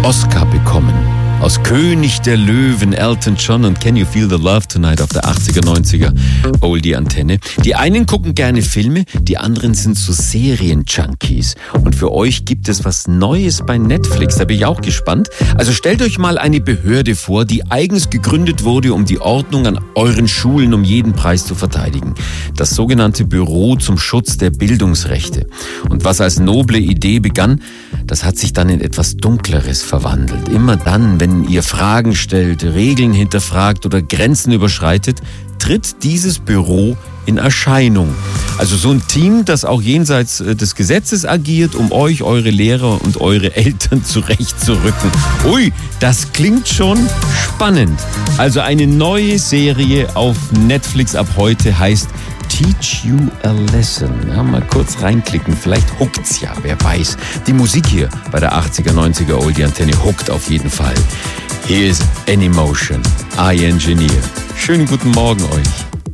Oscar bekommen. Aus König der Löwen, Elton John und Can You Feel the Love Tonight auf der 80er, 90er Oldie-Antenne. Die einen gucken gerne Filme, die anderen sind so Serien-Junkies. Und für euch gibt es was Neues bei Netflix, da bin ich auch gespannt. Also stellt euch mal eine Behörde vor, die eigens gegründet wurde, um die Ordnung an euren Schulen um jeden Preis zu verteidigen. Das sogenannte Büro zum Schutz der Bildungsrechte. Und was als noble Idee begann, das hat sich dann in etwas Dunkleres verwandelt. Immer dann, wenn ihr Fragen stellt, Regeln hinterfragt oder Grenzen überschreitet, tritt dieses Büro in Erscheinung. Also so ein Team, das auch jenseits des Gesetzes agiert, um euch, eure Lehrer und eure Eltern zurechtzurücken. Ui, das klingt schon spannend. Also eine neue Serie auf Netflix ab heute heißt Teach You a Lesson. Ja, mal kurz reinklicken, vielleicht hookt's ja, wer weiß. Die Musik hier bei der 80er, 90er Oldie-Antenne hookt auf jeden Fall. Hier ist Anymotion, I Engineer. Schönen guten Morgen euch.